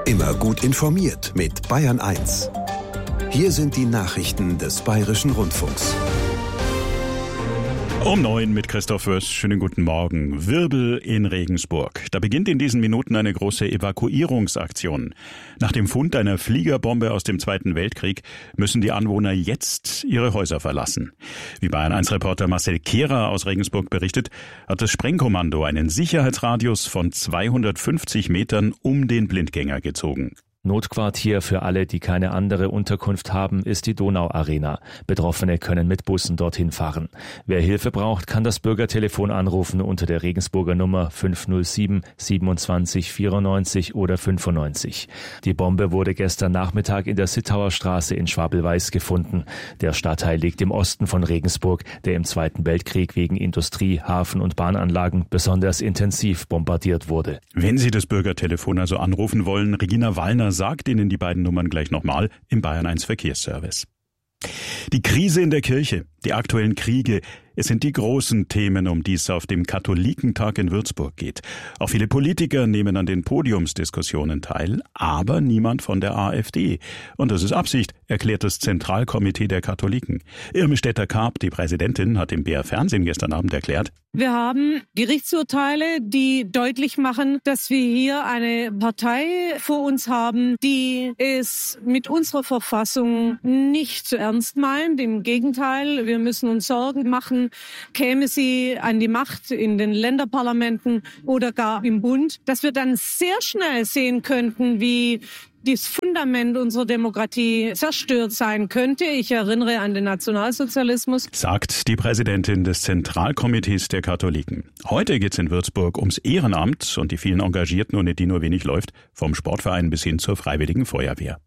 Immer gut informiert mit Bayern 1. Hier sind die Nachrichten des Bayerischen Rundfunks. Um 9 mit Christoph Wöss. Schönen guten Morgen. Wirbel in Regensburg. Da beginnt in diesen Minuten eine große Evakuierungsaktion. Nach dem Fund einer Fliegerbombe aus dem Zweiten Weltkrieg müssen die Anwohner jetzt ihre Häuser verlassen. Wie Bayern 1-Reporter Marcel Kehrer aus Regensburg berichtet, hat das Sprengkommando einen Sicherheitsradius von 250 Metern um den Blindgänger gezogen. Notquartier für alle, die keine andere Unterkunft haben, ist die Donau-Arena. Betroffene können mit Bussen dorthin fahren. Wer Hilfe braucht, kann das Bürgertelefon anrufen unter der Regensburger Nummer 507 27 94 oder 95. Die Bombe wurde gestern Nachmittag in der Sittauer Straße in Schwabelweiß gefunden. Der Stadtteil liegt im Osten von Regensburg, der im Zweiten Weltkrieg wegen Industrie-, Hafen- und Bahnanlagen besonders intensiv bombardiert wurde. Wenn Sie das Bürgertelefon also anrufen wollen, Regina Wallner sagt Ihnen die beiden Nummern gleich nochmal im Bayern 1 Verkehrsservice. Die Krise in der Kirche, die aktuellen Kriege, es sind die großen Themen, um die es auf dem Katholikentag in Würzburg geht. Auch viele Politiker nehmen an den Podiumsdiskussionen teil, aber niemand von der AfD. Und das ist Absicht, erklärt das Zentralkomitee der Katholiken. Irme Stetter-Karp, die Präsidentin, hat im BR Fernsehen gestern Abend erklärt: Wir haben Gerichtsurteile, die deutlich machen, dass wir hier eine Partei vor uns haben, die es mit unserer Verfassung nicht ernst meint. Im Gegenteil, wir müssen uns Sorgen machen, käme sie an die Macht in den Länderparlamenten oder gar im Bund, dass wir dann sehr schnell sehen könnten, wie das Fundament unserer Demokratie zerstört sein könnte. Ich erinnere an den Nationalsozialismus. Sagt die Präsidentin des Zentralkomitees der Katholiken. Heute geht's in Würzburg ums Ehrenamt und die vielen Engagierten, ohne die nur wenig läuft, vom Sportverein bis hin zur Freiwilligen Feuerwehr.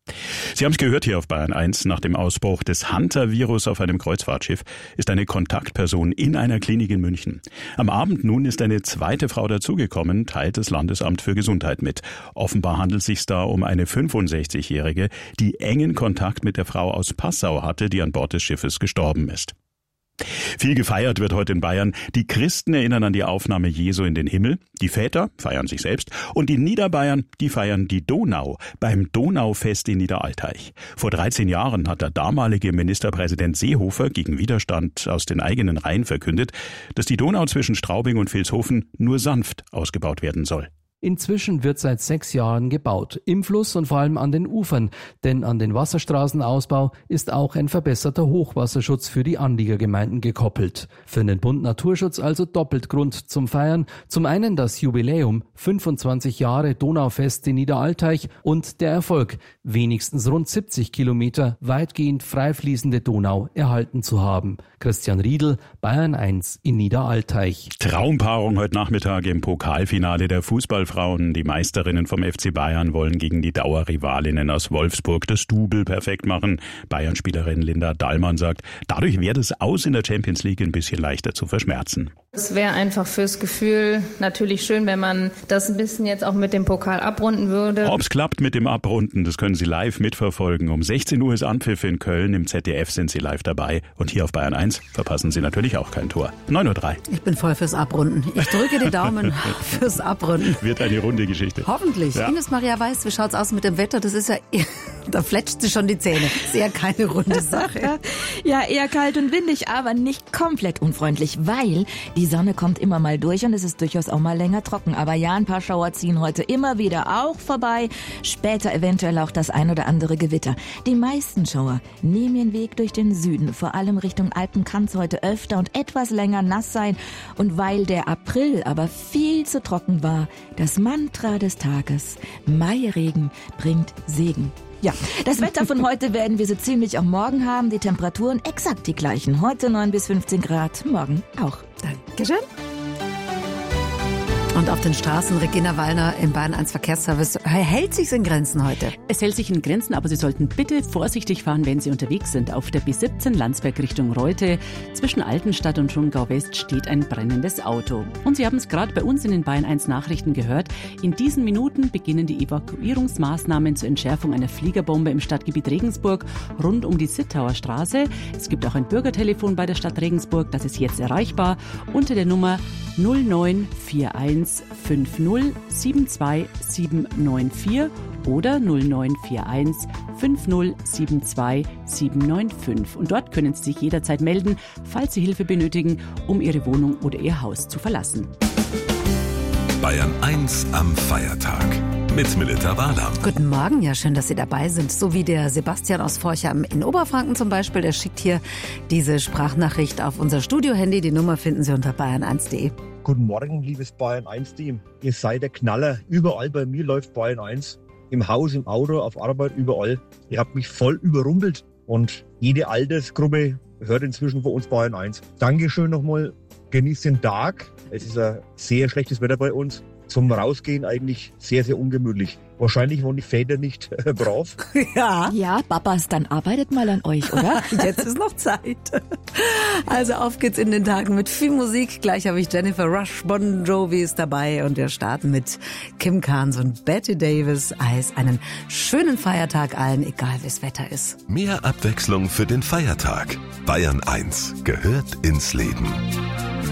Sie haben es gehört hier auf Bayern 1. Nach dem Ausbruch des Hunter-Virus auf einem Kreuzfahrtschiff ist eine Kontaktperson in einer Klinik in München. Am Abend nun ist eine zweite Frau dazugekommen, teilt das Landesamt für Gesundheit mit. Offenbar handelt es sich da um eine 65-Jährige, die engen Kontakt mit der Frau aus Passau hatte, die an Bord des Schiffes gestorben ist. Viel gefeiert wird heute in Bayern. Die Christen erinnern an die Aufnahme Jesu in den Himmel. Die Väter feiern sich selbst. Und die Niederbayern, die feiern die Donau beim Donaufest in Niederaltaich. Vor 13 Jahren hat der damalige Ministerpräsident Seehofer gegen Widerstand aus den eigenen Reihen verkündet, dass die Donau zwischen Straubing und Vilshofen nur sanft ausgebaut werden soll. Inzwischen wird seit 6 Jahren gebaut, im Fluss und vor allem an den Ufern, denn an den Wasserstraßenausbau ist auch ein verbesserter Hochwasserschutz für die Anliegergemeinden gekoppelt. Für den Bund Naturschutz also doppelt Grund zum Feiern. Zum einen das Jubiläum, 25 Jahre Donaufest in Niederaltaich und der Erfolg, wenigstens rund 70 Kilometer weitgehend frei fließende Donau erhalten zu haben. Christian Riedl, Bayern 1 in Niederaltaich. Traumpaarung heute Nachmittag im Pokalfinale der Fußballfrauen. Die Meisterinnen vom FC Bayern wollen gegen die Dauerrivalinnen aus Wolfsburg das Double perfekt machen. Bayern-Spielerin Linda Dahlmann sagt, dadurch wäre das Aus in der Champions League ein bisschen leichter zu verschmerzen. Es wäre einfach fürs Gefühl natürlich schön, wenn man das ein bisschen jetzt auch mit dem Pokal abrunden würde. Ob's klappt mit dem Abrunden, das können Sie live mitverfolgen. Um 16 Uhr ist Anpfiff in Köln. Im ZDF sind Sie live dabei. Und hier auf Bayern 1 verpassen Sie natürlich auch kein Tor. 9:03 Uhr. Ich bin voll fürs Abrunden. Ich drücke die Daumen fürs Abrunden. Wird eine runde Geschichte. Hoffentlich. Ja. Ines Maria Weiß, wie schaut's aus mit dem Wetter? Das ist ja, da fletscht sie schon die Zähne. Ist ja keine runde Sache. Ja, eher kalt und windig, aber nicht komplett unfreundlich, weil die Sonne kommt immer mal durch und es ist durchaus auch mal länger trocken. Aber ja, ein paar Schauer ziehen heute immer wieder auch vorbei. Später eventuell auch das ein oder andere Gewitter. Die meisten Schauer nehmen ihren Weg durch den Süden. Vor allem Richtung Alpen kann es heute öfter und etwas länger nass sein. Und weil der April aber viel zu trocken war, das Mantra des Tages: Mairegen bringt Segen. Ja, das Wetter von heute werden wir so ziemlich auch morgen haben. Die Temperaturen exakt die gleichen. Heute 9 bis 15 Grad, morgen auch. Dankeschön. Und auf den Straßen, Regina Wallner im Bayern 1 Verkehrsservice, hält sich's in Grenzen heute? Es hält sich in Grenzen, aber Sie sollten bitte vorsichtig fahren, wenn Sie unterwegs sind. Auf der B17 Landsberg Richtung Reute zwischen Altenstadt und Schongau West steht ein brennendes Auto. Und Sie haben es gerade bei uns in den Bayern 1 Nachrichten gehört. In diesen Minuten beginnen die Evakuierungsmaßnahmen zur Entschärfung einer Fliegerbombe im Stadtgebiet Regensburg rund um die Sittauer Straße. Es gibt auch ein Bürgertelefon bei der Stadt Regensburg, das ist jetzt erreichbar unter der Nummer 0941 50 72794 oder 0941 5072 795. Und dort können Sie sich jederzeit melden, falls Sie Hilfe benötigen, um Ihre Wohnung oder Ihr Haus zu verlassen. Bayern 1 am Feiertag mit Melita Walam. Guten Morgen, ja schön, dass Sie dabei sind. So wie der Sebastian aus Forchheim in Oberfranken zum Beispiel, der schickt hier diese Sprachnachricht auf unser Studio-Handy. Die Nummer finden Sie unter bayern1.de. Guten Morgen, liebes Bayern 1-Team. Ihr seid der Knaller. Überall bei mir läuft Bayern 1. Im Haus, im Auto, auf Arbeit, überall. Ihr habt mich voll überrumpelt. Und jede Altersgruppe hört inzwischen von uns Bayern 1. Dankeschön nochmal. Genießt den Tag. Es ist ein sehr schlechtes Wetter bei uns. Zum Rausgehen eigentlich sehr, sehr ungemütlich. Wahrscheinlich waren die Väter nicht brav. Ja, Papas, dann arbeitet mal an euch, oder? Jetzt ist noch Zeit. Also auf geht's in den Tagen mit viel Musik. Gleich habe ich Jennifer Rush, Bon Jovi ist dabei und wir starten mit Kim Carnes und Betty Davis. Einen schönen Feiertag allen, egal wie das Wetter ist. Mehr Abwechslung für den Feiertag. Bayern 1 gehört ins Leben.